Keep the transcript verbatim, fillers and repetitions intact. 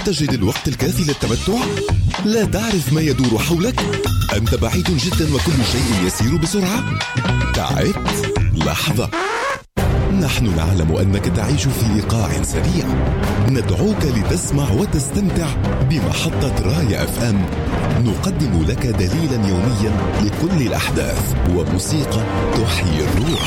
تجد الوقت الكافي للتمتع؟ لا تعرف ما يدور حولك؟ أنت بعيد جدا وكل شيء يسير بسرعة؟ تعبت؟ لحظة، نحن نعلم أنك تعيش في إيقاع سريع. ندعوك لتسمع وتستمتع بمحطة راية أف أم. نقدم لك دليلا يوميا لكل الأحداث وموسيقى تحيي الروح.